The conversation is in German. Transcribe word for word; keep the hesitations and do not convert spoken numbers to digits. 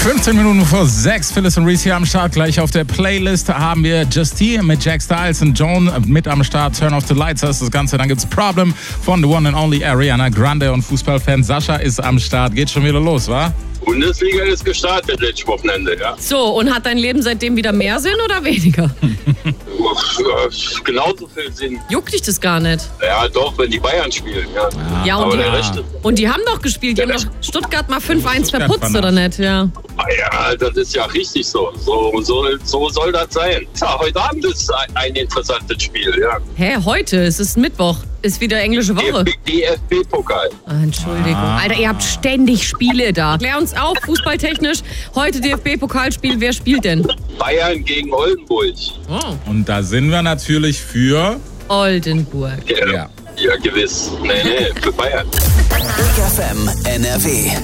fünfzehn Minuten vor sechs, Phyllis und Reese hier am Start. Gleich auf der Playlist haben wir Justine mit Jack Styles und Joan mit am Start. Turn off the lights, das ist das Ganze. Dann gibt's Problem von the one and only Ariana Grande und Fußballfan Sascha ist am Start. Geht schon wieder los, wa? Bundesliga ist gestartet letztes Wochenende, ja. So, und hat dein Leben seitdem wieder mehr Sinn oder weniger? Genauso viel Sinn. Juckt dich das gar nicht? Ja, doch, wenn die Bayern spielen, ja. Ja, und, Aber die, der Rest ist, und die haben doch gespielt. Die haben doch Stuttgart mal fünf eins verputzt, oder nicht? Ja. ja, das ist ja richtig so. So, so, so soll das sein. Ja, heute Abend ist ein, ein interessantes Spiel, ja. Hä, heute? Es ist Mittwoch. Ist wieder englische Woche. D F B-Pokal. Ah, Entschuldigung. Alter, ihr habt ständig Spiele da. Klär uns auf, fußballtechnisch. Heute D F B-Pokalspiel. Wer spielt denn? Bayern gegen Oldenburg. Oh. Und da sind wir natürlich für... Oldenburg. Ja, Ja. ja gewiss. Nee, nee, für Bayern. Big F M N R W.